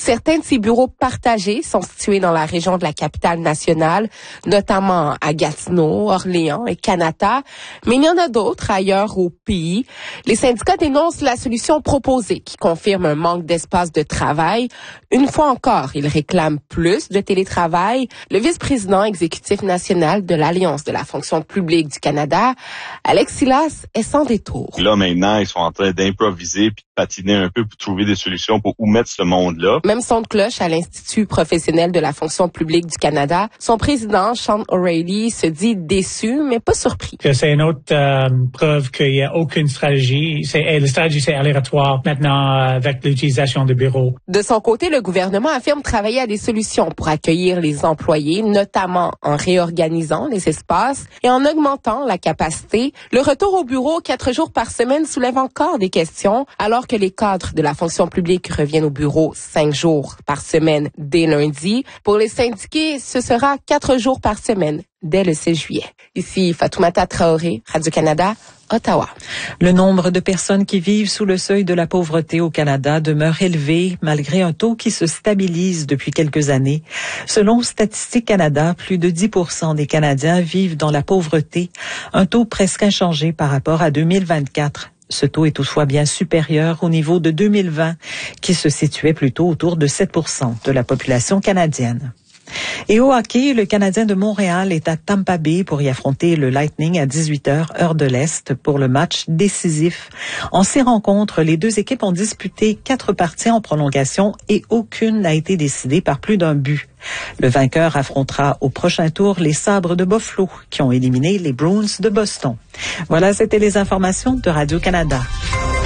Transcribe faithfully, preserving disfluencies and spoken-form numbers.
Certains de ces bureaux partagés sont situés dans la région de la capitale nationale, notamment à Gatineau, Orléans et Kanata, mais il y en a d'autres ailleurs au pays. Les syndicats dénoncent la solution proposée qui confirme un manque d'espace de travail. Une fois encore, ils réclament plus de télétravail. Le vice-président exécutif national de l'Alliance de la fonction publique du Canada, Alex Silas, est sans détour. Là, maintenant, ils sont en train d'improviser puis de patiner un peu pour trouver des solutions pour où mettre ce monde-là. Même son de cloche à l'Institut professionnel de la fonction publique du Canada. Son président, Sean O'Reilly, se dit déçu, mais pas surpris. Que c'est une autre euh, preuve qu'il n'y a aucune stratégie. C'est, et la stratégie, c'est aléatoire maintenant euh, avec l'utilisation de bureaux. De son côté, le gouvernement affirme travailler à des solutions pour accueillir les employés, notamment en réorganisant les espaces et en augmentant la capacité. Le retour au bureau quatre jours par semaine soulève encore des questions, alors que les cadres de la fonction publique reviennent au bureau cinq jours par semaine dès lundi. Pour les syndiqués, ce sera quatre jours par semaine dès le seize juillet. Ici Fatoumata Traoré, Radio-Canada, Ottawa. Le nombre de personnes qui vivent sous le seuil de la pauvreté au Canada demeure élevé malgré un taux qui se stabilise depuis quelques années. Selon Statistique Canada, plus de dix pour cent des Canadiens vivent dans la pauvreté, un taux presque inchangé par rapport à deux mille vingt-quatre. Ce taux est toutefois bien supérieur au niveau de deux mille vingt, qui se situait plutôt autour de sept pour cent de la population canadienne. Et au hockey, le Canadien de Montréal est à Tampa Bay pour y affronter le Lightning à dix-huit heures, heure de l'Est, pour le match décisif. En ces rencontres, les deux équipes ont disputé quatre parties en prolongation et aucune n'a été décidée par plus d'un but. Le vainqueur affrontera au prochain tour les Sabres de Buffalo, qui ont éliminé les Bruins de Boston. Voilà, c'était les informations de Radio-Canada.